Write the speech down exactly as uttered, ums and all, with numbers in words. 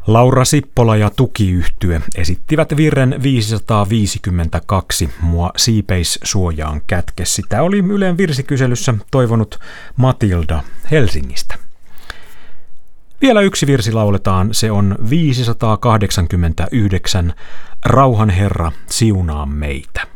Laura Sippola ja Tukiyhtye esittivät virren viisisataaviisikymmentäkaksi Mua siipeis suojaan kätke. Sitä oli Ylen virsikyselyssä toivonut Matilda Helsingistä. Vielä yksi virsi lauletaan, se on viisisataakahdeksankymmentäyhdeksän Rauhan Herra siunaa meitä.